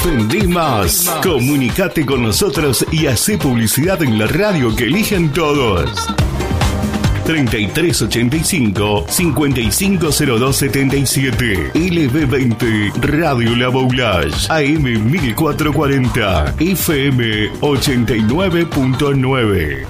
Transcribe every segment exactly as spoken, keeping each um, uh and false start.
Vendí más. Comunicate con nosotros y hacé publicidad en la radio que eligen todos. treinta y tres ochenta y cinco, cincuenta y cinco cero dos setenta y siete. L B veinte Radio La Boulage. A M mil cuatrocientos cuarenta. F M ochenta y nueve punto nueve.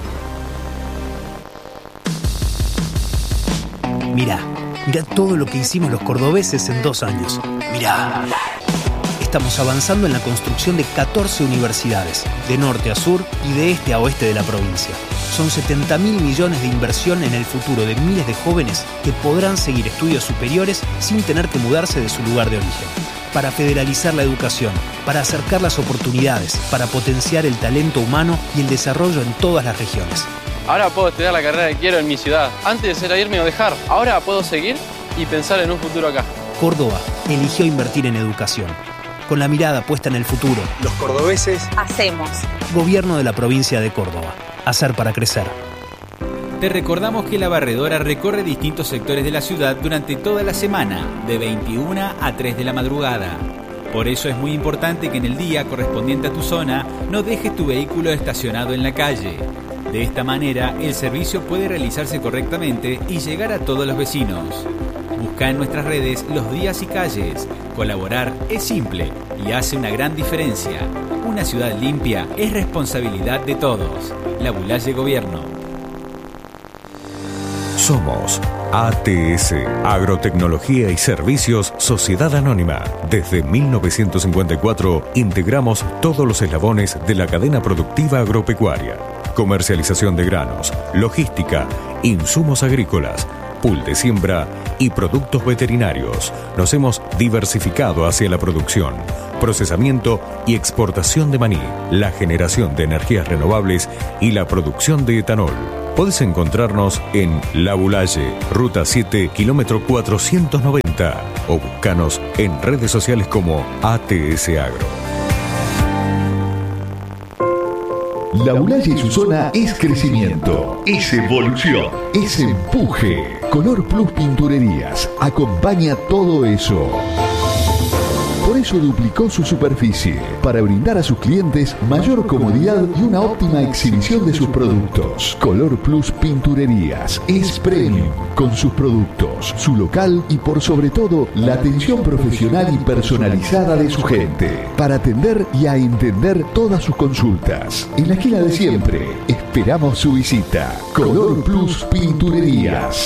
Mirá, mirá todo lo que hicimos los cordobeses en dos años. Mirá. Estamos avanzando en la construcción de catorce universidades, de norte a sur y de este a oeste de la provincia. Son setenta mil millones de inversión en el futuro de miles de jóvenes que podrán seguir estudios superiores sin tener que mudarse de su lugar de origen. Para federalizar la educación, para acercar las oportunidades, para potenciar el talento humano y el desarrollo en todas las regiones. Ahora puedo estudiar la carrera que quiero en mi ciudad. Antes era irme o dejar. Ahora puedo seguir y pensar en un futuro acá. Córdoba eligió invertir en educación. Con la mirada puesta en el futuro, los cordobeses hacemos. Gobierno de la provincia de Córdoba. Hacer para crecer. Te recordamos que la barredora recorre distintos sectores de la ciudad durante toda la semana, de veintiuna a tres de la madrugada. Por eso es muy importante que en el día correspondiente a tu zona no dejes tu vehículo estacionado en la calle. De esta manera, el servicio puede realizarse correctamente y llegar a todos los vecinos. Busca en nuestras redes los días y calles. Colaborar es simple y hace una gran diferencia. Una ciudad limpia es responsabilidad de todos. La Boulage Gobierno. Somos A T S, Agrotecnología y Servicios Sociedad Anónima. Desde mil novecientos cincuenta y cuatro integramos todos los eslabones de la cadena productiva agropecuaria. Comercialización de granos, logística, insumos agrícolas, pool de siembra y productos veterinarios. Nos hemos diversificado hacia la producción, procesamiento y exportación de maní, la generación de energías renovables y la producción de etanol. Puedes encontrarnos en La Boulage, Ruta siete, kilómetro cuatrocientos noventa, o búscanos en redes sociales como A T S Agro. La Boulage y su zona es crecimiento, es evolución, es empuje. Color Plus Pinturerías acompaña todo eso. Por eso duplicó su superficie, para brindar a sus clientes mayor comodidad y una óptima exhibición de sus productos. Color Plus Pinturerías es premium, con sus productos, su local y por sobre todo la atención profesional y personalizada de su gente, para atender y a entender todas sus consultas. En la esquina de siempre, esperamos su visita. Color Plus Pinturerías.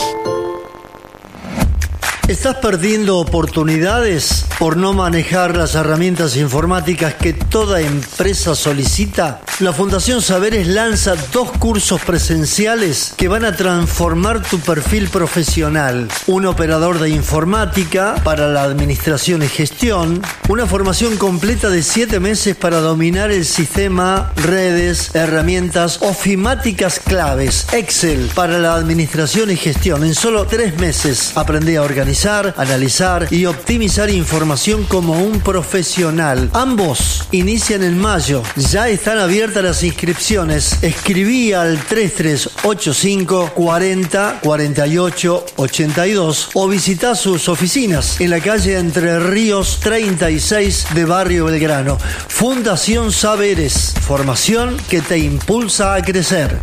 ¿Estás perdiendo oportunidades por no manejar las herramientas informáticas que toda empresa solicita? La Fundación Saberes lanza dos cursos presenciales que van a transformar tu perfil profesional. Un operador de informática para la administración y gestión. Una formación completa de siete meses para dominar el sistema, redes, herramientas ofimáticas claves. Excel para la administración y gestión. En solo tres meses aprendí a organizar, analizar y optimizar información como un profesional. Ambos inician en mayo. Ya están abiertas las inscripciones. Escribí al tres tres ocho cinco, cuarenta, cuarenta y ocho, ochenta y dos o visita sus oficinas en la calle Entre Ríos treinta y seis de Barrio Belgrano. Fundación Saberes. Formación que te impulsa a crecer.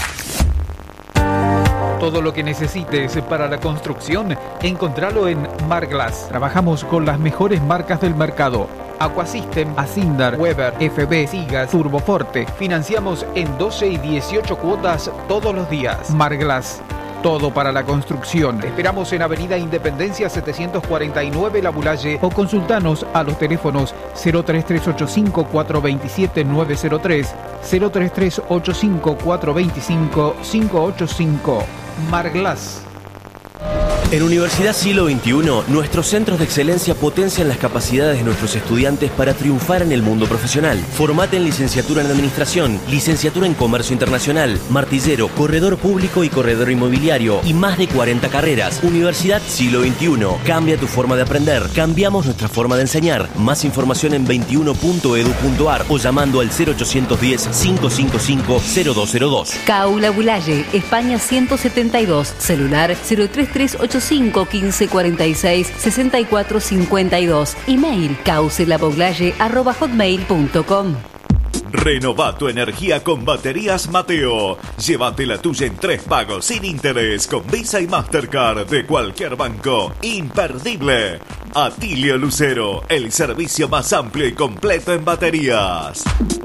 Todo lo que necesites para la construcción, encontralo en Marglass. Trabajamos con las mejores marcas del mercado. Aquasystem, Asindar, Weber, F B, Sigas, Turboforte. Financiamos en doce y dieciocho cuotas todos los días. Marglass. Todo para la construcción. Te esperamos en Avenida Independencia setecientos cuarenta y nueve La Boulage o consultanos a los teléfonos cero tres tres ocho cinco, cuatro dos siete, nueve cero tres, cero tres tres ocho cinco, cuatro dos cinco, cinco ocho cinco. Marglass. En Universidad Siglo veintiuno, nuestros centros de excelencia potencian las capacidades de nuestros estudiantes para triunfar en el mundo profesional. Formate en licenciatura en Administración, licenciatura en Comercio Internacional, martillero, corredor público y corredor inmobiliario y más de cuarenta carreras. Universidad Siglo veintiuno. Cambia tu forma de aprender. Cambiamos nuestra forma de enseñar. Más información en veintiuno punto edu punto ar o llamando al cero ochocientos diez, cinco cinco cinco, cero dos cero dos. C A U La Boulage, España ciento setenta y dos, celular cero tres tres ocho ocho cinco, quince, cuarenta y seis, sesenta y cuatro cincuenta y dos. Email caucelaboglaye arroba hotmail punto com. Renova tu energía con Baterías Mateo. Llévate la tuya en tres pagos sin interés con Visa y Mastercard de cualquier banco. Imperdible. Atilio Lucero, el servicio más amplio y completo en baterías.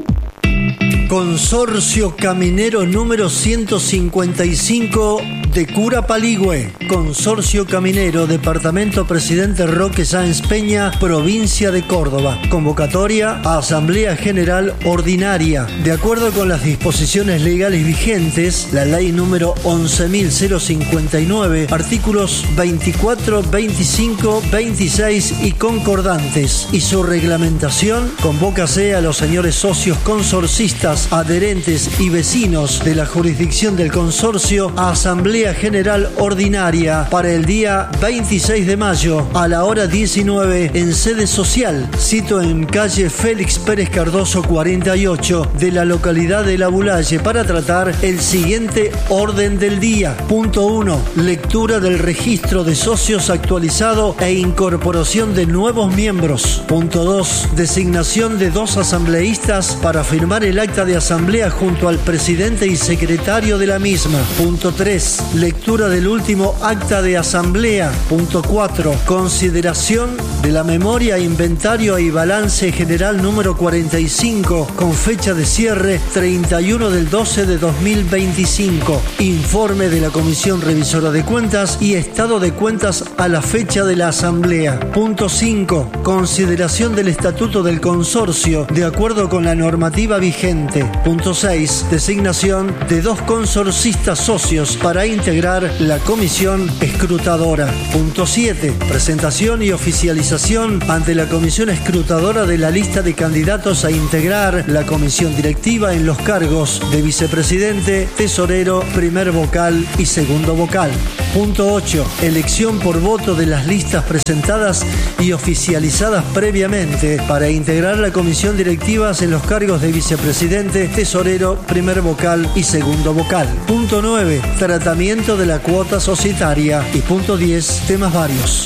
Consorcio Caminero número ciento cincuenta y cinco de Curapaligüe. Consorcio Caminero, Departamento Presidente Roque Sáenz Peña, Provincia de Córdoba. Convocatoria a Asamblea General Ordinaria. De acuerdo con las disposiciones legales vigentes, la ley número once mil cincuenta y nueve, artículos veinticuatro, veinticinco, veintiséis y concordantes, y su reglamentación, convócase a los señores socios consorcistas, adherentes y vecinos de la jurisdicción del consorcio a Asamblea General Ordinaria para el día veintiséis de mayo a la hora diecinueve en sede social, sito en calle Félix Pérez Cardoso cuarenta y ocho de la localidad de La Bulaye, para tratar el siguiente orden del día. Punto uno. Lectura del registro de socios actualizado e incorporación de nuevos miembros. Punto dos. Designación de dos asambleístas para firmar el acta de asamblea junto al presidente y secretario de la misma. Punto tres. Lectura del último acta de asamblea. Punto cuatro. Consideración de la memoria, inventario y balance general número cuarenta y cinco con fecha de cierre treinta y uno del doce de dos mil veinticinco. Informe de la Comisión Revisora de Cuentas y estado de cuentas a la fecha de la asamblea. Punto cinco. Consideración del estatuto del consorcio de acuerdo con la normativa vigente. Punto seis. Designación de dos consorcistas socios para integrar la comisión escrutadora. Punto siete. Presentación y oficialización ante la comisión escrutadora de la lista de candidatos a integrar la comisión directiva en los cargos de vicepresidente, tesorero, primer vocal y segundo vocal. Punto ocho. Elección por voto de las listas presentadas y oficializadas previamente para integrar la comisión directiva en los cargos de vicepresidente, tesorero, primer vocal y segundo vocal. Punto nueve. Tratamiento de la cuota societaria. Y punto diez. Temas varios.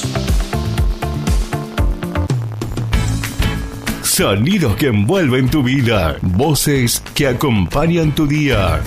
Sonidos que envuelven tu vida. Voces que acompañan tu día.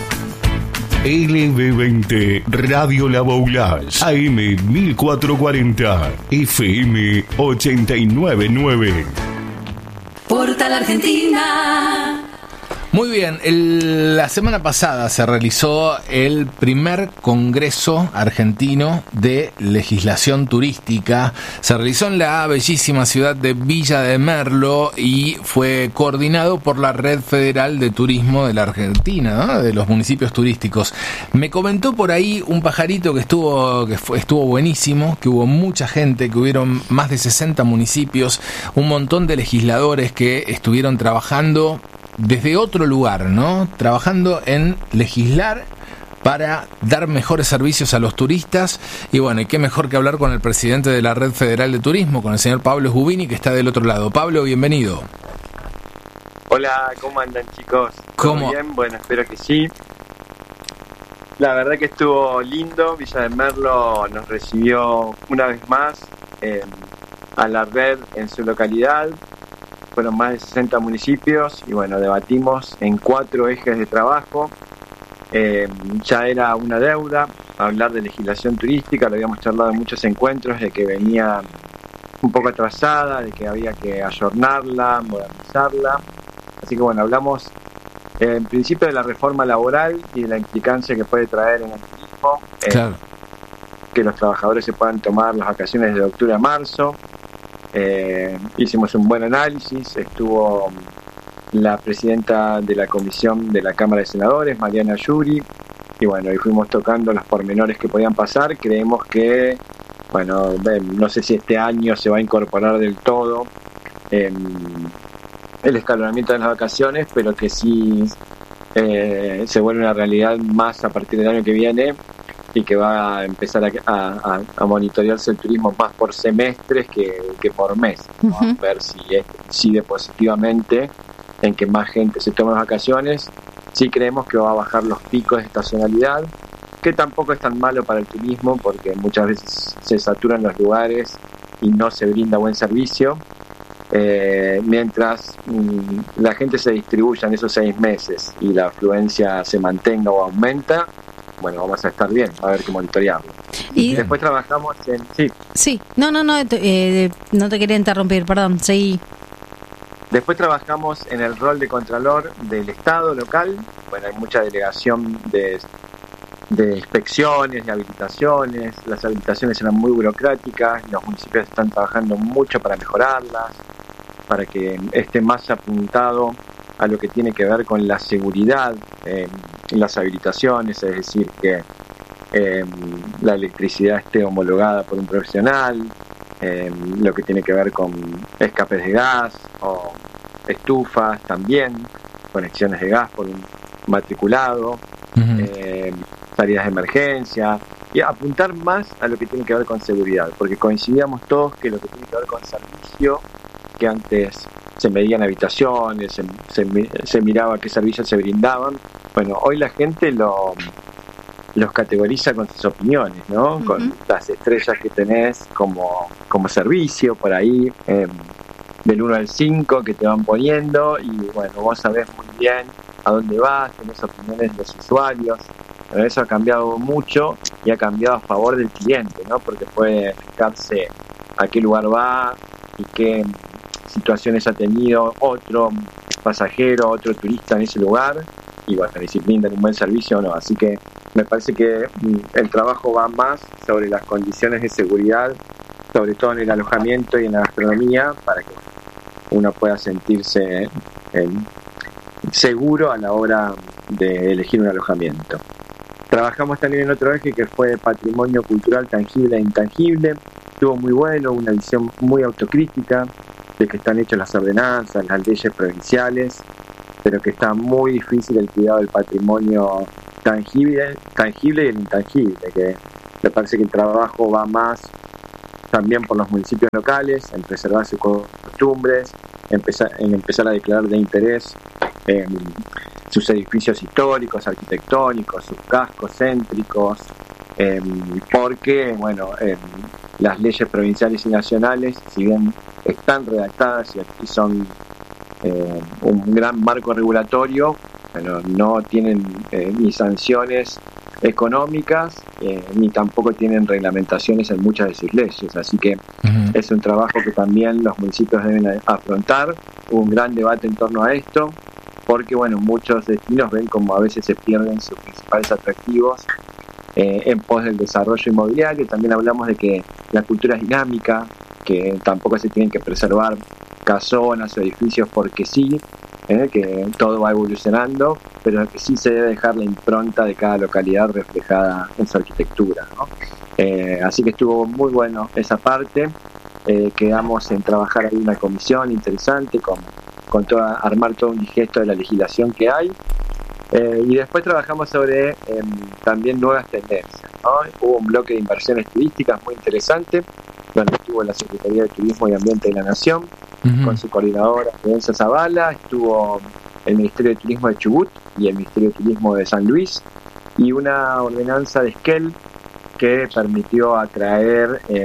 L B veinte Radio La Boulas, A M mil cuatrocientos cuarenta, F M ochenta y nueve punto nueve. Portal Argentina. Muy bien, el, la semana pasada se realizó el primer Congreso Argentino de Legislación Turística. Se realizó en la bellísima ciudad de Villa de Merlo y fue coordinado por la Red Federal de Turismo de la Argentina, ¿no? De los municipios turísticos. Me comentó por ahí un pajarito que estuvo que fue, estuvo buenísimo, que hubo mucha gente, que hubieron más de sesenta municipios, un montón de legisladores que estuvieron trabajando desde otro lugar, ¿no? Trabajando en legislar para dar mejores servicios a los turistas. Y bueno, y qué mejor que hablar con el presidente de la Red Federal de Turismo, con el señor Pablo Sgubini, que está del otro lado. Pablo, bienvenido. Hola, ¿cómo andan, chicos? ¿Todo ¿Cómo? bien? Bueno, espero que sí. La verdad que estuvo lindo. Villa de Merlo nos recibió una vez más eh, a la red en su localidad. Fueron más de sesenta municipios y bueno, debatimos en cuatro ejes de trabajo. Eh, ya era una deuda hablar de legislación turística, lo habíamos charlado en muchos encuentros, de que venía un poco atrasada, de que había que ayornarla, modernizarla. Así que bueno, hablamos eh, en principio de la reforma laboral y de la implicancia que puede traer en el turismo. Eh, Claro. Que los trabajadores se puedan tomar las vacaciones de octubre a marzo. Eh, hicimos un buen análisis, estuvo la presidenta de la comisión de la Cámara de Senadores, Mariana Yuri, y bueno, y fuimos tocando los pormenores que podían pasar. Creemos que, bueno, no sé si este año se va a incorporar del todo eh, el escalonamiento de las vacaciones, pero que sí eh, se vuelve una realidad más a partir del año que viene, y que va a empezar a, a, a monitorearse el turismo más por semestres que, que por mes, ¿no? Uh-huh. Ver si es, incide positivamente en que más gente se tome vacaciones. Sí creemos que va a bajar los picos de estacionalidad, que tampoco es tan malo para el turismo porque muchas veces se saturan los lugares y no se brinda buen servicio. Eh, mientras mm, la gente se distribuya en esos seis meses y la afluencia se mantenga o aumenta, bueno, vamos a estar bien, va a haber que monitorearlo. Y después trabajamos en... Sí, sí. no, no, no, eh, no te quería interrumpir, perdón, seguí. Después trabajamos en el rol de contralor del Estado local. Bueno, hay mucha delegación de, de inspecciones, de habilitaciones. Las habilitaciones eran muy burocráticas, los municipios están trabajando mucho para mejorarlas, para que esté más apuntado a lo que tiene que ver con la seguridad eh, en las habilitaciones, es decir, que eh, la electricidad esté homologada por un profesional, eh, lo que tiene que ver con escapes de gas o estufas también, conexiones de gas por un matriculado, uh-huh. eh, salidas de emergencia, y apuntar más a lo que tiene que ver con seguridad, porque coincidíamos todos que lo que tiene que ver con servicio, que antes se medían habitaciones, se, se, se miraba qué servicios se brindaban, bueno, hoy la gente lo los categoriza con sus opiniones, ¿no? Uh-huh. Con las estrellas que tenés como, como servicio por ahí, eh, del uno al cinco que te van poniendo, y bueno, vos sabés muy bien a dónde vas, tenés opiniones de los usuarios. Pero eso ha cambiado mucho y ha cambiado a favor del cliente, ¿no? Porque puede fijarse a qué lugar va y qué situaciones ha tenido otro pasajero, otro turista en ese lugar, y bueno, y si brindan un buen servicio o no. Así que me parece que el trabajo va más sobre las condiciones de seguridad, sobre todo en el alojamiento y en la gastronomía, para que uno pueda sentirse eh, seguro a la hora de elegir un alojamiento. Trabajamos también en otro eje que fue patrimonio cultural tangible e intangible. Estuvo muy bueno, una visión muy autocrítica de que están hechas las ordenanzas, las leyes provinciales, pero que está muy difícil el cuidado del patrimonio tangible, tangible y el intangible, que me parece que el trabajo va más también por los municipios locales, en preservar sus costumbres, empezar, en empezar a declarar de interés eh, sus edificios históricos, arquitectónicos, sus cascos céntricos, eh, porque bueno, eh, las leyes provinciales y nacionales, si bien están redactadas y aquí son eh, un gran marco regulatorio, bueno, no tienen eh, ni sanciones económicas eh, ni tampoco tienen reglamentaciones en muchas de sus leyes, así que uh-huh. es un trabajo que también los municipios deben afrontar. Hubo un gran debate en torno a esto, porque bueno, muchos destinos ven como a veces se pierden sus principales atractivos eh, en pos del desarrollo inmobiliario. También hablamos de que la cultura es dinámica, que tampoco se tienen que preservar casonas o edificios porque sí, eh, que todo va evolucionando, pero que sí se debe dejar la impronta de cada localidad reflejada en su arquitectura, ¿no? Eh, así que estuvo muy bueno esa parte. Eh, quedamos en trabajar ahí una comisión interesante con, con toda, armar todo un digesto de la legislación que hay. Eh, y después trabajamos sobre eh, también nuevas tendencias, ¿no? Hubo un bloque de inversiones turísticas muy interesante, donde estuvo la Secretaría de Turismo y Ambiente de la Nación, uh-huh. con su coordinadora Prudencia Zavala, estuvo el Ministerio de Turismo de Chubut y el Ministerio de Turismo de San Luis, y una ordenanza de Esquel que permitió atraer eh,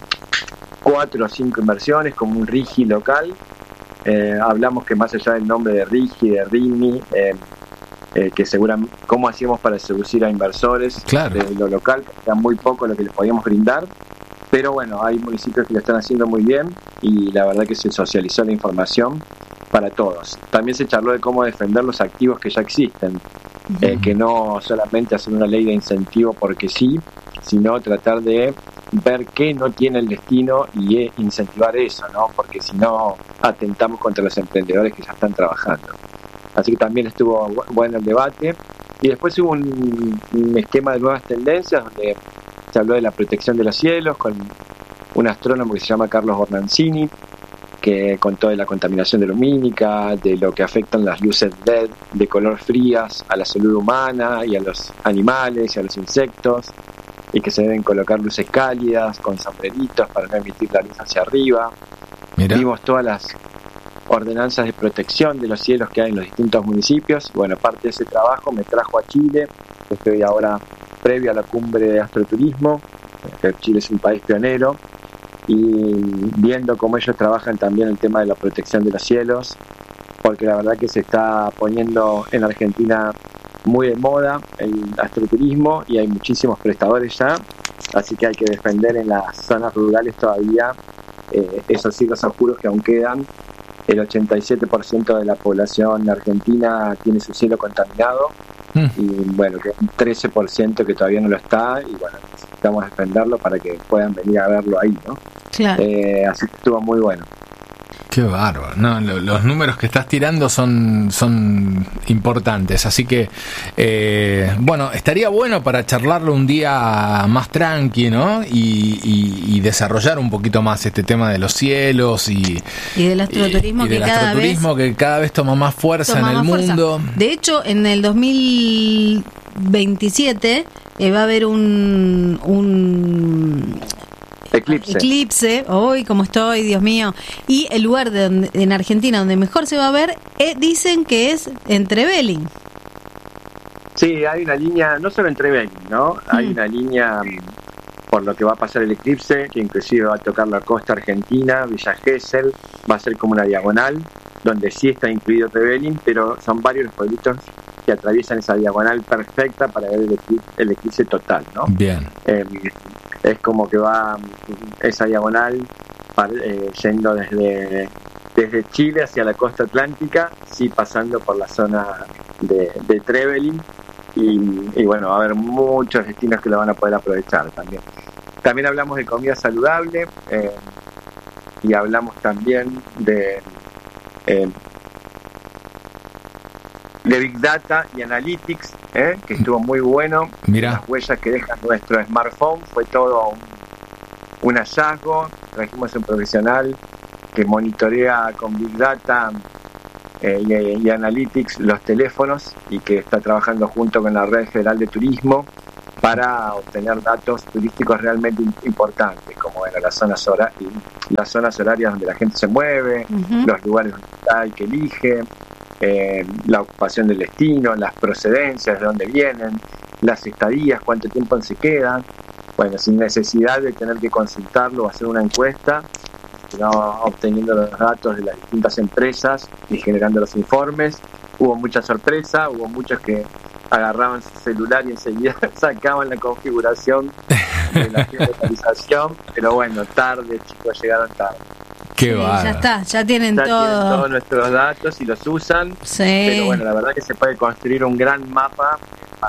cuatro o cinco inversiones como un RIGI local. Eh, hablamos que más allá del nombre de RIGI, de RIMI, eh, eh, que seguramente cómo hacíamos para seducir a inversores, claro, de lo local, que era muy poco lo que les podíamos brindar, pero bueno, hay municipios que lo están haciendo muy bien y la verdad que se socializó la información para todos. También se charló de cómo defender los activos que ya existen, uh-huh. eh, que no solamente hacer una ley de incentivo porque sí, sino tratar de ver qué no tiene el destino y eh, incentivar eso, ¿no? Porque si no atentamos contra los emprendedores que ya están trabajando. Así que también estuvo bueno el debate. Y después hubo un, un esquema de nuevas tendencias donde se habló de la protección de los cielos con un astrónomo que se llama Carlos Bornancini, que contó de la contaminación lumínica, de lo que afectan las luces L E D de color frías a la salud humana y a los animales y a los insectos, y que se deben colocar luces cálidas con sombreritos para no emitir la luz hacia arriba. Mirá. Vimos todas las ordenanzas de protección de los cielos que hay en los distintos municipios. Bueno, parte de ese trabajo me trajo a Chile. Estoy ahora previo a la cumbre de astroturismo, que Chile es un país pionero, y viendo cómo ellos trabajan también el tema de la protección de los cielos, porque la verdad que se está poniendo en Argentina muy de moda el astroturismo y hay muchísimos prestadores ya, así que hay que defender en las zonas rurales todavía eh, esos cielos oscuros que aún quedan. El ochenta y siete por ciento de la población argentina tiene su cielo contaminado mm. y bueno, que un trece por ciento que todavía no lo está, y bueno, necesitamos defenderlo para que puedan venir a verlo ahí, ¿no? Claro. Eh, así que estuvo muy bueno. Qué bárbaro. No, lo, los números que estás tirando son, son importantes, así que eh, bueno, estaría bueno para charlarlo un día más tranqui, ¿no? Y, y, y desarrollar un poquito más este tema de los cielos y, y del astroturismo, y, y que, del cada astroturismo vez que cada vez toma más fuerza toma en el más mundo. Fuerza. De hecho, en el dos mil veintisiete eh, va a haber un... un Eclipse. Eclipse, hoy como estoy, Dios mío. Y el lugar de donde, en Argentina donde mejor se va a ver, eh, dicen que es en Trevelin. Sí, hay una línea, no solo en Trevelin, ¿no? Mm. Hay una línea por lo que va a pasar el eclipse, que inclusive va a tocar la costa argentina, Villa Gesell, va a ser como una diagonal, donde sí está incluido Trevelin, pero son varios los pueblitos que atraviesan esa diagonal perfecta para ver el eclipse, el eclipse total, ¿no? Bien. Eh, es como que va esa diagonal para, eh, yendo desde, desde Chile hacia la costa atlántica, sí pasando por la zona de, de Trevelin, y, y bueno, va a haber muchos destinos que lo van a poder aprovechar también. También hablamos de comida saludable eh, y hablamos también de eh, de Big Data y Analytics, ¿eh? que estuvo muy bueno. Mirá. Las huellas que deja nuestro smartphone fue todo un, un hallazgo. Trajimos un profesional que monitorea con Big Data eh, y, y Analytics los teléfonos y que está trabajando junto con la Red Federal de Turismo para obtener datos turísticos realmente importantes, como bueno, las zonas horarias, las zonas horarias donde la gente se mueve, uh-huh. los lugares donde está y que elige, eh, la ocupación del destino, las procedencias, de dónde vienen, las estadías, cuánto tiempo se quedan. Bueno, sin necesidad de tener que consultarlo o hacer una encuesta, sino obteniendo los datos de las distintas empresas y generando los informes. Hubo mucha sorpresa, hubo muchos que agarraban su celular y enseguida sacaban la configuración de la geolocalización, pero bueno, tarde, chicos, llegaron tarde. Qué sí, ya está, ya tienen ya todo. Tienen todos nuestros datos y los usan, sí. Pero bueno, la verdad que se puede construir un gran mapa.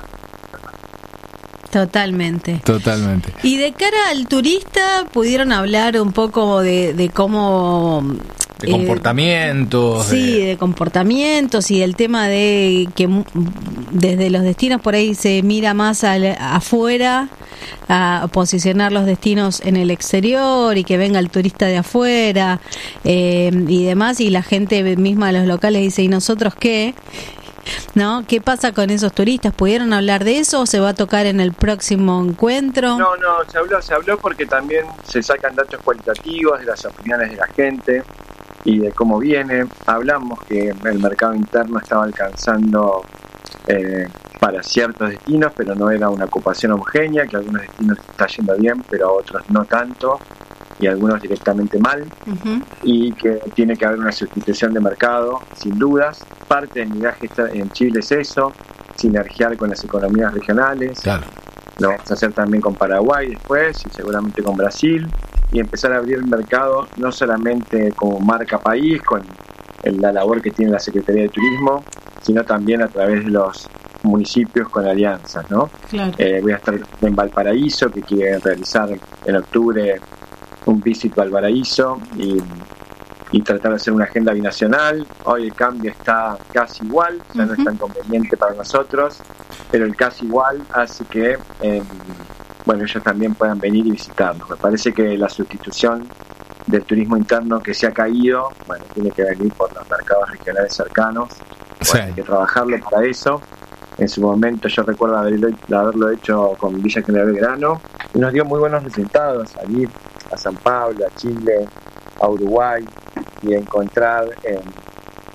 Totalmente. Totalmente. Y de cara al turista, ¿pudieron hablar un poco de, de cómo... De comportamientos. Eh, sí, de... de comportamientos y el tema de que desde los destinos por ahí se mira más al, afuera, a posicionar los destinos en el exterior y que venga el turista de afuera eh, y demás, y la gente misma de los locales dice, ¿y nosotros qué? ¿No? ¿Qué pasa con esos turistas? ¿Pudieron hablar de eso o se va a tocar en el próximo encuentro? No, no, se habló, se habló porque también se sacan datos cualitativos de las opiniones de la gente y de cómo viene. Hablamos que el mercado interno estaba alcanzando eh, para ciertos destinos, pero no era una ocupación homogénea, que algunos destinos está yendo bien, pero otros no tanto, y algunos directamente mal, uh-huh. y que tiene que haber una sustitución de mercado, sin dudas. Parte del millaje en Chile es eso, sinergiar con las economías regionales. Claro. Lo vamos a hacer también con Paraguay después, y seguramente con Brasil, y empezar a abrir el mercado no solamente como marca país, con la labor que tiene la Secretaría de Turismo, sino también a través de los municipios con alianzas, ¿no? Claro. Eh, voy a estar en Valparaíso, que quiere realizar en octubre un Visit Valparaíso y, y tratar de hacer una agenda binacional. Hoy el cambio está casi igual, ya uh-huh. no es tan conveniente para nosotros, pero el casi igual hace que eh, bueno, ellos también puedan venir y visitarnos. Me parece que la sustitución del turismo interno que se ha caído, bueno, tiene que venir por los mercados regionales cercanos. Bueno, sí. Hay que trabajarlo para eso. En su momento yo recuerdo haberlo, haberlo hecho con Villa General Belgrano y nos dio muy buenos resultados, salir a San Pablo, a Chile, a Uruguay y encontrar eh,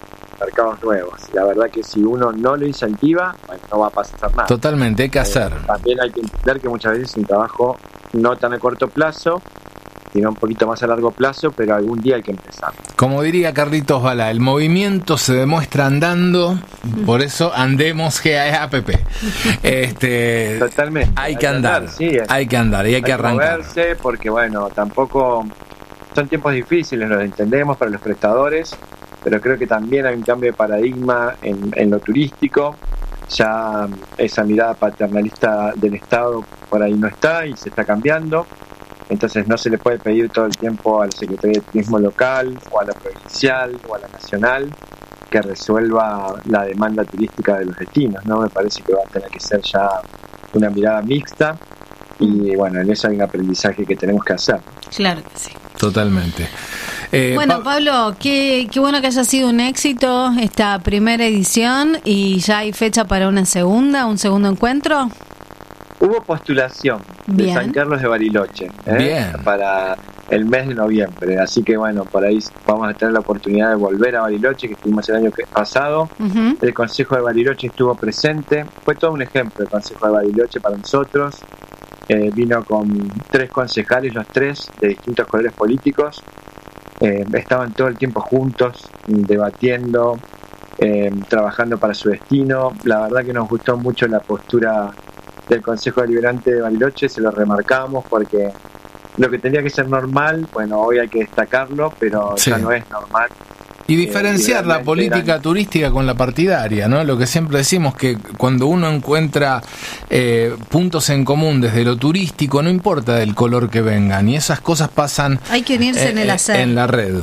mercados nuevos. La verdad que si uno no lo incentiva, bueno, no va a pasar nada. Totalmente, hay que hacer. Eh, también hay que entender que muchas veces es un trabajo no tan a corto plazo, sino un poquito más a largo plazo, pero algún día hay que empezar. Como diría Carlitos Balá, el movimiento se demuestra andando, por eso andemos G A A P P. Este, Totalmente. Hay, hay que andar, andar sí, hay que andar y hay, hay que arrancar. Que moverse porque, bueno, tampoco son tiempos difíciles, los entendemos para los prestadores, pero creo que también hay un cambio de paradigma en, en lo turístico. Ya esa mirada paternalista del Estado por ahí no está y se está cambiando. Entonces no se le puede pedir todo el tiempo a la Secretaría de Turismo local o a la provincial o a la nacional que resuelva la demanda turística de los destinos, ¿no? Me parece que va a tener que ser ya una mirada mixta y bueno, en eso hay un aprendizaje que tenemos que hacer. Claro que sí. Totalmente. Eh, bueno, pa- Pablo, qué, qué bueno que haya sido un éxito esta primera edición y ya hay fecha para una segunda, un segundo encuentro. Hubo postulación Bien. de San Carlos de Bariloche ¿eh? para el mes de noviembre, así que bueno, por ahí vamos a tener la oportunidad de volver a Bariloche, que estuvimos el año pasado. Uh-huh. El Consejo de Bariloche estuvo presente, fue todo un ejemplo el Consejo de Bariloche para nosotros. Eh, vino con tres concejales, los tres de distintos colores políticos, eh, estaban todo el tiempo juntos, debatiendo, eh, trabajando para su destino. La verdad que nos gustó mucho la postura del Consejo Deliberante de Bariloche, se lo remarcamos porque lo que tenía que ser normal, bueno, hoy hay que destacarlo, pero sí. ya no es normal. Y diferenciar eh, la política gran... turística con la partidaria, ¿no? Lo que siempre decimos, que cuando uno encuentra eh, puntos en común desde lo turístico, no importa del color que vengan, y esas cosas pasan hay que unirse eh, en el hacer. En la red.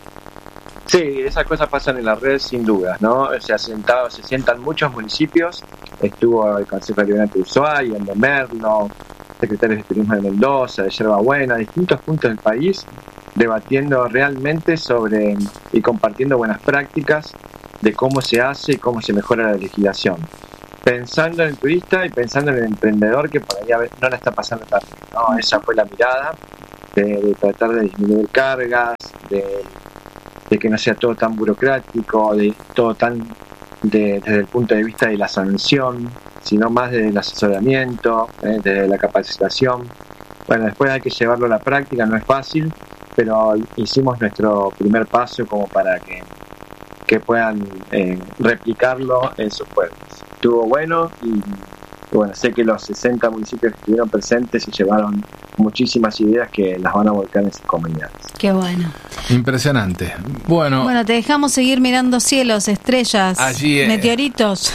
Sí, esas cosas pasan en la red sin dudas, ¿no? Se ha sentado, se sientan muchos municipios, estuvo el Consejo Deliberante de Ushuaia, el de Merlo, secretarios de Turismo de Mendoza, de Yerba Buena, distintos puntos del país, debatiendo realmente sobre y compartiendo buenas prácticas de cómo se hace y cómo se mejora la legislación. Pensando en el turista y pensando en el emprendedor que por ahí no la está pasando tan bien, ¿no? Esa fue la mirada de, de tratar de disminuir cargas, de, de que no sea todo tan burocrático, de todo tan de, desde el punto de vista de la sanción, sino más desde el asesoramiento, eh, desde la capacitación. Bueno, después hay que llevarlo a la práctica, no es fácil, pero hicimos nuestro primer paso como para que, que puedan eh, replicarlo en sus pueblos. Estuvo bueno y, y bueno, sé que los sesenta municipios que estuvieron presentes se llevaron muchísimas ideas que las van a volcar en sus comunidades. Qué bueno. Impresionante. Bueno, bueno, te dejamos seguir mirando cielos, estrellas, allí, eh. meteoritos.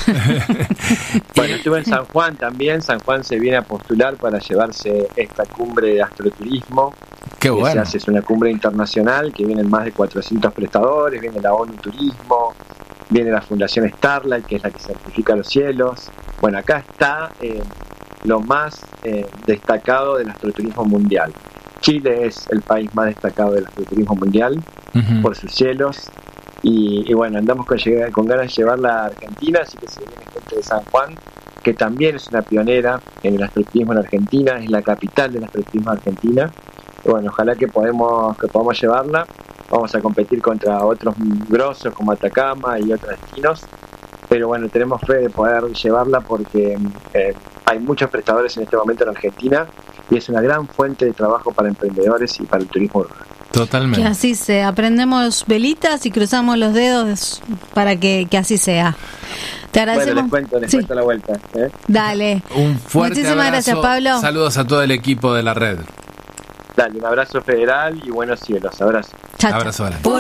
Bueno, estuve en San Juan también. San Juan se viene a postular para llevarse esta cumbre de astroturismo. Qué bueno. Se hace, es una cumbre internacional que vienen más de cuatrocientos prestadores, viene la ONU Turismo, viene la Fundación Starlight, que es la que certifica los cielos. Bueno, acá está eh, lo más eh, destacado del astroturismo mundial. Chile es el país más destacado del astroturismo mundial uh-huh. por sus cielos. Y, y bueno, andamos con, con ganas de llevarla a Argentina, así que se viene gente de San Juan, que también es una pionera en el astroturismo en Argentina, es la capital del astroturismo argentina. Y bueno, ojalá que podemos, que podamos llevarla. Vamos a competir contra otros grosos como Atacama y otros destinos. Pero bueno, tenemos fe de poder llevarla porque eh, hay muchos prestadores en este momento en Argentina y es una gran fuente de trabajo para emprendedores y para el turismo rural. Totalmente. Que así sea. Aprendemos velitas y cruzamos los dedos para que, que así sea. Te agradecemos. Bueno, les cuento, les sí. cuento la vuelta. ¿eh? Dale. Un fuerte Muchísimas abrazo. Gracias, Pablo. Saludos a todo el equipo de la red. Dale, un abrazo federal y buenos cielos. Abrazo. Chao, abrazo. chao.